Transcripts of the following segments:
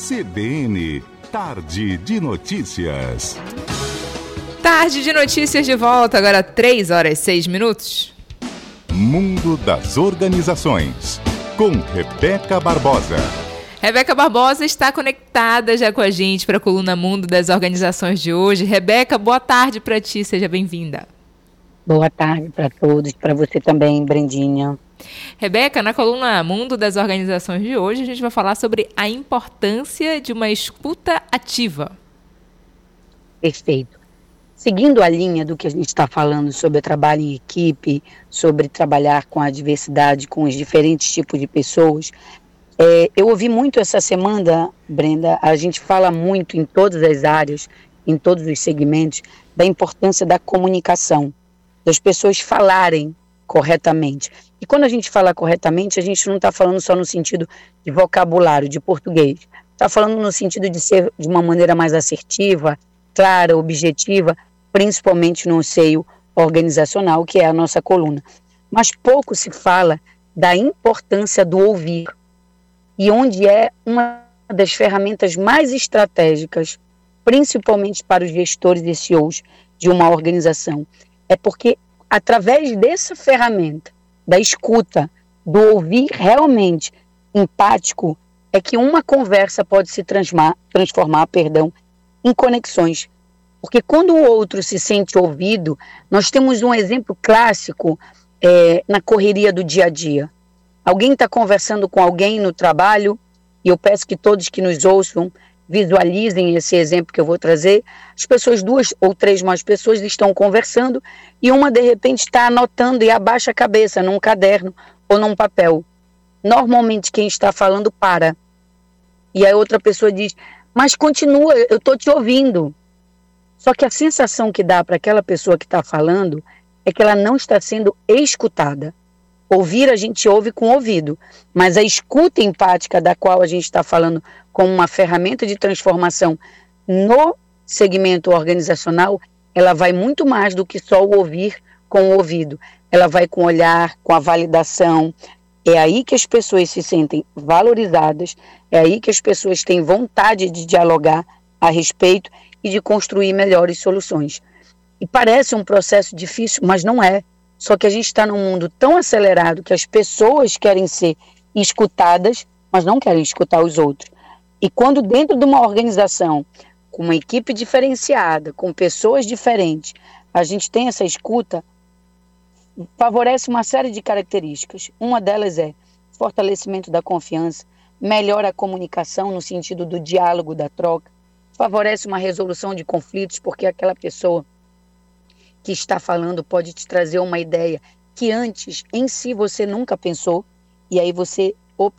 CBN, Tarde de Notícias. Tarde de Notícias de volta, agora 3h06. Mundo das Organizações, com Rebeca Barbosa. Rebeca Barbosa está conectada já com a gente para a coluna Mundo das Organizações de hoje. Rebeca, boa tarde para ti, seja bem-vinda. Boa tarde para todos, para você também, Brendinha. Rebeca, na coluna Mundo das Organizações de hoje, a gente vai falar sobre a importância de uma escuta ativa. Perfeito. Seguindo a linha do que a gente está falando sobre trabalho em equipe, sobre trabalhar com a diversidade, com os diferentes tipos de pessoas, eu ouvi muito essa semana, Brenda, a gente fala muito em todas as áreas, em todos os segmentos, da importância da comunicação, das pessoas falarem corretamente. E quando a gente fala corretamente, a gente não está falando só no sentido de vocabulário, de português. Está falando no sentido de ser de uma maneira mais assertiva, clara, objetiva, principalmente no seio organizacional, que é a nossa coluna. Mas pouco se fala da importância do ouvir, e onde é uma das ferramentas mais estratégicas, principalmente para os gestores e CEOs de uma organização. É porque através dessa ferramenta, da escuta, do ouvir realmente empático, é que uma conversa pode se transformar, em conexões. Porque quando o outro se sente ouvido, nós temos um exemplo clássico na correria do dia a dia. Alguém está conversando com alguém no trabalho, e eu peço que todos que nos ouçam visualizem esse exemplo que eu vou trazer. As pessoas, 2 ou 3 mais pessoas, estão conversando e uma de repente está anotando e abaixa a cabeça num caderno ou num papel. Normalmente quem está falando para. E a outra pessoa diz, mas continua, eu estou te ouvindo. Só que a sensação que dá para aquela pessoa que está falando é que ela não está sendo escutada. Ouvir a gente ouve com o ouvido, mas a escuta empática da qual a gente está falando como uma ferramenta de transformação no segmento organizacional, ela vai muito mais do que só o ouvir com o ouvido. Ela vai com o olhar, com a validação. É aí que as pessoas se sentem valorizadas, é aí que as pessoas têm vontade de dialogar a respeito e de construir melhores soluções. E parece um processo difícil, mas não é. Só que a gente está num mundo tão acelerado que as pessoas querem ser escutadas, mas não querem escutar os outros. E quando dentro de uma organização, com uma equipe diferenciada, com pessoas diferentes, a gente tem essa escuta, favorece uma série de características. Uma delas é fortalecimento da confiança, melhora a comunicação no sentido do diálogo, da troca, favorece uma resolução de conflitos, porque aquela pessoa que está falando pode te trazer uma ideia que antes em si você nunca pensou, e aí você,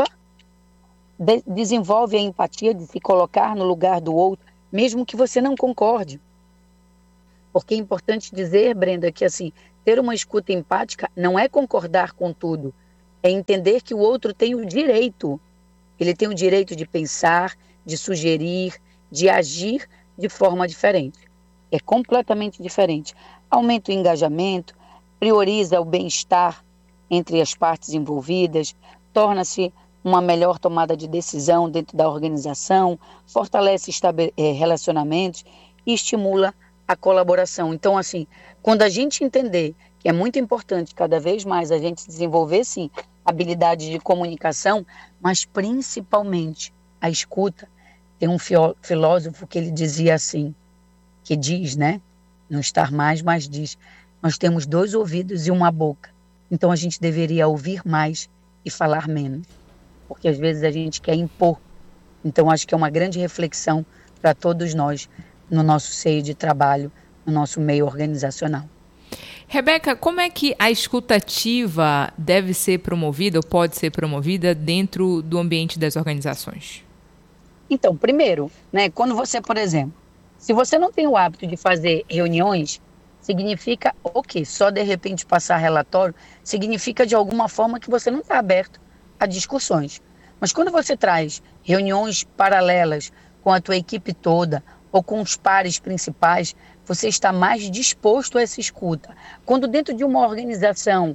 desenvolve a empatia de se colocar no lugar do outro, mesmo que você não concorde. Porque é importante dizer, Brenda, que assim, ter uma escuta empática não é concordar com tudo, é entender que o outro tem o direito, ele tem o direito de pensar, de sugerir, de agir de forma diferente. É completamente diferente. Aumenta o engajamento, prioriza o bem-estar entre as partes envolvidas, torna-se uma melhor tomada de decisão dentro da organização, fortalece relacionamentos e estimula a colaboração. Então, assim, quando a gente entender que é muito importante cada vez mais a gente desenvolver, sim, habilidades de comunicação, mas principalmente a escuta, tem um filósofo que ele dizia assim, que diz, né? Não estar mais, mas diz, nós temos 2 ouvidos e uma boca, então a gente deveria ouvir mais e falar menos, porque às vezes a gente quer impor. Então acho que é uma grande reflexão para todos nós, no nosso seio de trabalho, no nosso meio organizacional. Rebeca, como é que a escuta ativa deve ser promovida ou pode ser promovida dentro do ambiente das organizações? Então, primeiro, né, quando você, por exemplo, se você não tem o hábito de fazer reuniões, significa o quê? Só de repente passar relatório, significa de alguma forma que você não está aberto a discussões. Mas quando você traz reuniões paralelas com a tua equipe toda ou com os pares principais, você está mais disposto a essa escuta. Quando dentro de uma organização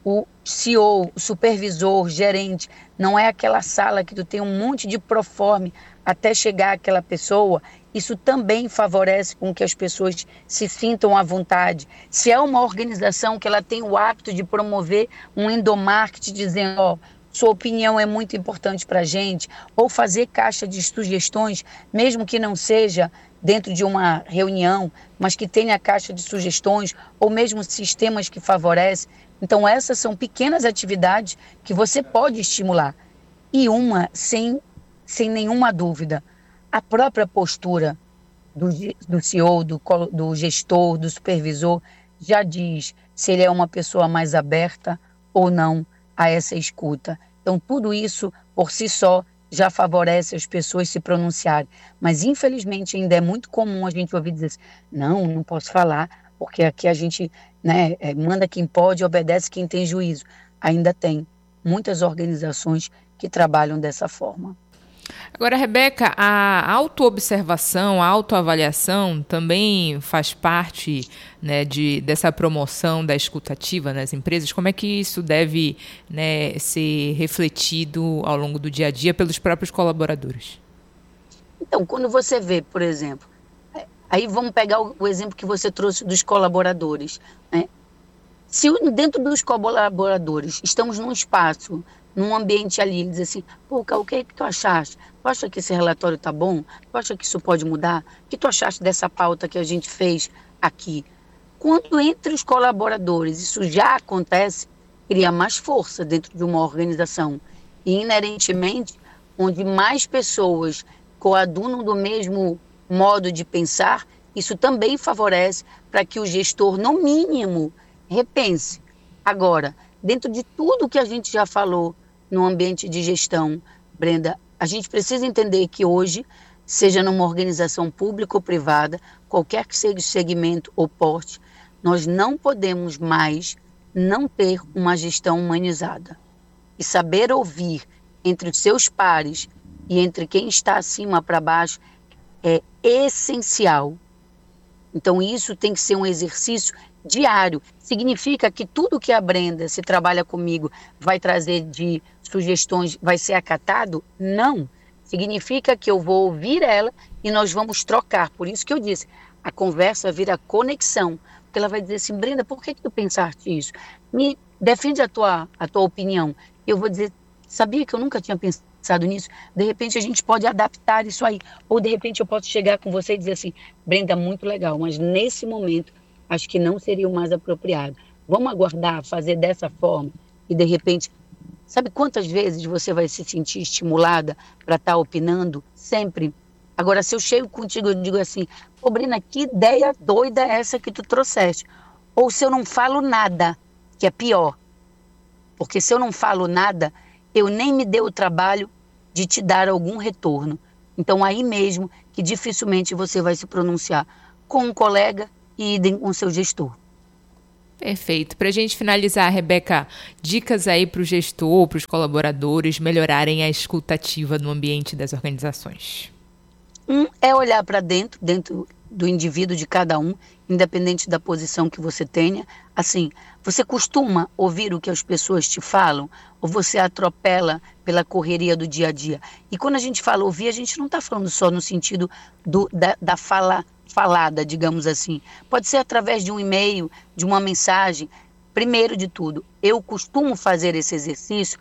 o CEO, o supervisor, gerente, não é aquela sala que tu tem um monte de proforme até chegar àquela pessoa. Isso também favorece com que as pessoas se sintam à vontade. Se é uma organização que ela tem o hábito de promover um endomarketing dizendo, ó, sua opinião é muito importante para a gente, ou fazer caixa de sugestões, mesmo que não seja dentro de uma reunião, mas que tenha caixa de sugestões, ou mesmo sistemas que favorecem. Então essas são pequenas atividades que você pode estimular. E uma, sem nenhuma dúvida, a própria postura do CEO, do gestor, do supervisor, já diz se ele é uma pessoa mais aberta ou não a essa escuta. Então, tudo isso, por si só, já favorece as pessoas se pronunciarem. Mas, infelizmente, ainda é muito comum a gente ouvir dizer assim, não posso falar, porque aqui a gente manda quem pode e obedece quem tem juízo. Ainda tem muitas organizações que trabalham dessa forma. Agora, Rebeca, a autoobservação, a autoavaliação também faz parte, né, dessa promoção da escutativa nas empresas? Como é que isso deve, né, ser refletido ao longo do dia a dia pelos próprios colaboradores? Então, quando você vê, por exemplo, aí vamos pegar o exemplo que você trouxe dos colaboradores, né? Se dentro dos colaboradores estamos num espaço, num ambiente ali, ele diz assim, pô, o que é que tu achaste? Tu acha que esse relatório tá bom? Tu acha que isso pode mudar? O que tu achaste dessa pauta que a gente fez aqui? Quando entre os colaboradores isso já acontece, cria mais força dentro de uma organização. E inerentemente, onde mais pessoas coadunam do mesmo modo de pensar, isso também favorece para que o gestor, no mínimo, repense. Agora, dentro de tudo que a gente já falou no ambiente de gestão, Brenda, a gente precisa entender que hoje, seja numa organização pública ou privada, qualquer que seja o segmento ou porte, nós não podemos mais não ter uma gestão humanizada. E saber ouvir entre os seus pares e entre quem está acima para baixo é essencial. Então isso tem que ser um exercício diário. Significa que tudo que a Brenda, se trabalha comigo, vai trazer de sugestões, vai ser acatado? Não. Significa que eu vou ouvir ela e nós vamos trocar. Por isso que eu disse, a conversa vira conexão. Porque ela vai dizer assim, Brenda, por que tu pensaste isso? Me defende a tua opinião. Eu vou dizer, sabia que eu nunca tinha pensado nisso? De repente a gente pode adaptar isso aí. Ou de repente eu posso chegar com você e dizer assim, Brenda, muito legal, mas nesse momento acho que não seria o mais apropriado. Vamos aguardar, fazer dessa forma e de repente, sabe quantas vezes você vai se sentir estimulada para estar opinando? Sempre. Agora, se eu chego contigo e digo assim, pô, Brenda, que ideia doida é essa que tu trouxeste? Ou se eu não falo nada, que é pior. Porque se eu não falo nada, eu nem me dei o trabalho de te dar algum retorno. Então, aí mesmo que dificilmente você vai se pronunciar com um colega e idem com seu gestor. Perfeito. Para a gente finalizar, Rebeca, dicas aí para o gestor, para os colaboradores melhorarem a escutativa no ambiente das organizações. É olhar para dentro do indivíduo de cada um, independente da posição que você tenha. Assim, você costuma ouvir o que as pessoas te falam ou você atropela pela correria do dia a dia? E quando a gente fala ouvir, a gente não está falando só no sentido da fala falada, digamos assim. Pode ser através de um e-mail, de uma mensagem. Primeiro de tudo, eu costumo fazer esse exercício.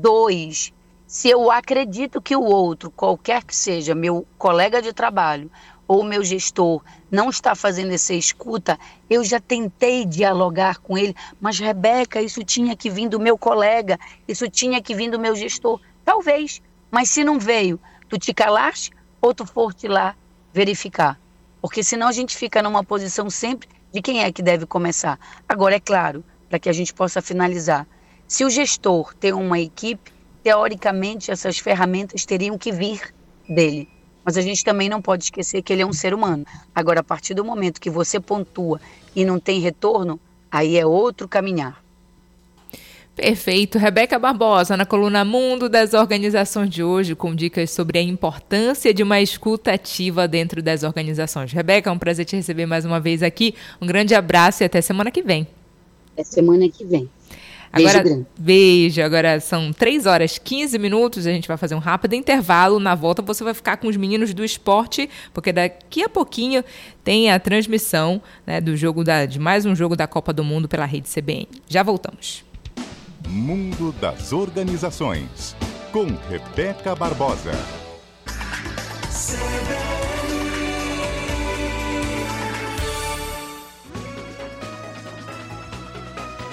2, se eu acredito que o outro, qualquer que seja, meu colega de trabalho ou meu gestor, não está fazendo essa escuta, eu já tentei dialogar com ele, mas Rebeca, isso tinha que vir do meu colega, isso tinha que vir do meu gestor. Talvez, mas se não veio, tu te calaste ou tu foste lá verificar? Porque senão a gente fica numa posição sempre de quem é que deve começar. Agora, é claro, para que a gente possa finalizar, se o gestor tem uma equipe, teoricamente essas ferramentas teriam que vir dele. Mas a gente também não pode esquecer que ele é um ser humano. Agora, a partir do momento que você pontua e não tem retorno, aí é outro caminhar. Perfeito. Rebeca Barbosa, na coluna Mundo das Organizações de hoje, com dicas sobre a importância de uma escuta ativa dentro das organizações. Rebeca, é um prazer te receber mais uma vez aqui. Um grande abraço e até semana que vem. Até semana que vem. Beijo. Agora são 3h15, a gente vai fazer um rápido intervalo. Na volta você vai ficar com os meninos do esporte, porque daqui a pouquinho tem a transmissão, né, de mais um jogo da Copa do Mundo pela rede CBN. Já voltamos. Mundo das Organizações, com Rebeca Barbosa.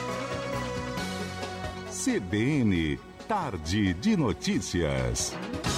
CBN, Tarde de Notícias.